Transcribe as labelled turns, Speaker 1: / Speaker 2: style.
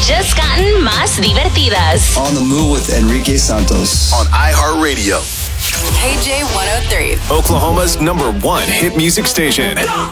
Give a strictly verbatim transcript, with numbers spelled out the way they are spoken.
Speaker 1: just gotten más divertidas.
Speaker 2: On the Move with Enrique Santos.
Speaker 3: On iHeartRadio.
Speaker 4: K J one oh three.
Speaker 3: Oklahoma's number one hit music station.